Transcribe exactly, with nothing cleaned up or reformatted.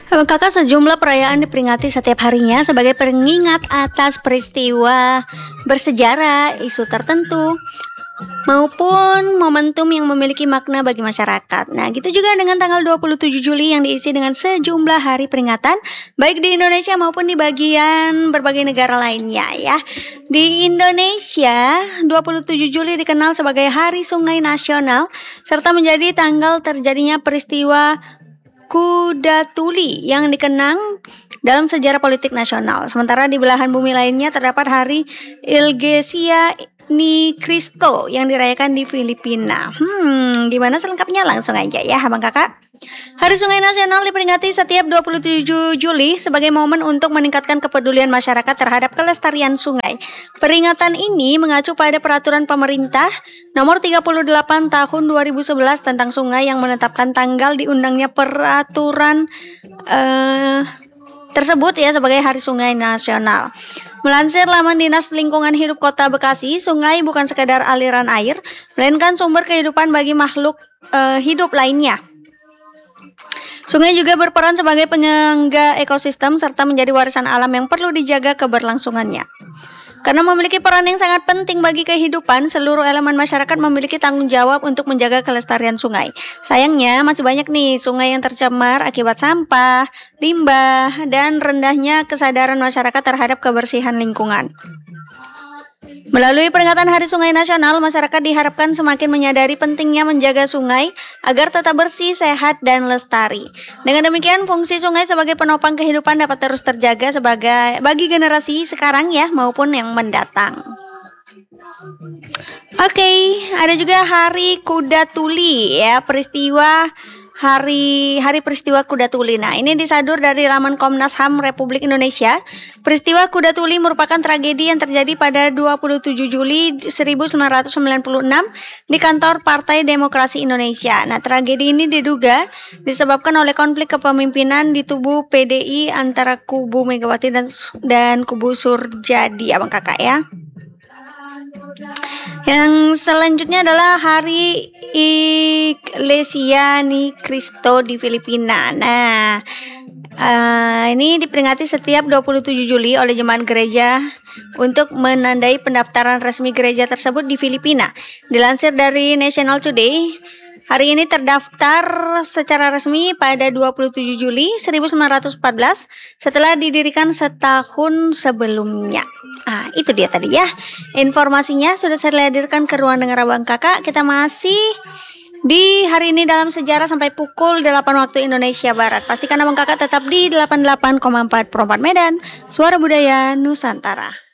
Abang kakak, sejumlah perayaan diperingati setiap harinya sebagai pengingat atas peristiwa bersejarah, isu tertentu, maupun momentum yang memiliki makna bagi masyarakat. Nah, gitu juga dengan tanggal dua puluh tujuh Juli yang diisi dengan sejumlah hari peringatan, baik di Indonesia maupun di bagian berbagai negara lainnya ya. Di Indonesia, dua puluh tujuh Juli dikenal sebagai Hari Sungai Nasional, serta menjadi tanggal terjadinya peristiwa Kuda Tuli yang dikenang dalam sejarah politik nasional. Sementara di belahan bumi lainnya terdapat Hari Ilgesia Ni Cristo yang dirayakan di Filipina. Hmm, gimana selengkapnya? Langsung aja ya, abang kakak. Hari Sungai Nasional diperingati setiap dua puluh tujuh Juli sebagai momen untuk meningkatkan kepedulian masyarakat terhadap kelestarian sungai. Peringatan ini mengacu pada peraturan pemerintah nomor tiga puluh delapan tahun dua ribu sebelas tentang sungai yang menetapkan tanggal diundangnya peraturan uh, tersebut ya sebagai Hari Sungai Nasional. Melansir laman Dinas Lingkungan Hidup Kota Bekasi, sungai bukan sekadar aliran air, melainkan sumber kehidupan bagi makhluk uh, hidup lainnya. Sungai juga berperan sebagai penyangga ekosistem serta menjadi warisan alam yang perlu dijaga keberlangsungannya. Karena memiliki peran yang sangat penting bagi kehidupan, seluruh elemen masyarakat memiliki tanggung jawab untuk menjaga kelestarian sungai. Sayangnya masih banyak nih sungai yang tercemar akibat sampah, limbah, dan rendahnya kesadaran masyarakat terhadap kebersihan lingkungan. Melalui peringatan Hari Sungai Nasional, masyarakat diharapkan semakin menyadari pentingnya menjaga sungai agar tetap bersih, sehat, dan lestari. Dengan demikian, fungsi sungai sebagai penopang kehidupan dapat terus terjaga sebagai bagi generasi sekarang ya maupun yang mendatang. Oke, okay, ada juga Hari Kuda Tuli ya, peristiwa Hari Hari Peristiwa Kuda Tuli. Nah, ini disadur dari laman Komnas H A M Republik Indonesia. Peristiwa Kuda Tuli merupakan tragedi yang terjadi pada dua puluh tujuh Juli seribu sembilan ratus sembilan puluh enam di kantor Partai Demokrasi Indonesia. Nah, tragedi ini diduga disebabkan oleh konflik kepemimpinan di tubuh P D I antara kubu Megawati dan dan kubu Surjadi, abang kakak ya. Yang selanjutnya adalah Hari Iglesia Ni Cristo di Filipina. Nah, uh, ini diperingati setiap dua puluh tujuh Juli oleh jemaat gereja untuk menandai pendaftaran resmi gereja tersebut di Filipina. Dilansir dari National Today, hari ini terdaftar secara resmi pada dua puluh tujuh Juli seribu sembilan ratus empat belas setelah didirikan setahun sebelumnya. Ah, itu dia tadi ya. Informasinya sudah saya hadirkan ke ruang dengar abang kakak. Kita masih di hari ini dalam sejarah sampai pukul delapan waktu Indonesia Barat. Pastikan abang kakak tetap di delapan puluh delapan koma empat Pro empat Medan, Suara Budaya Nusantara.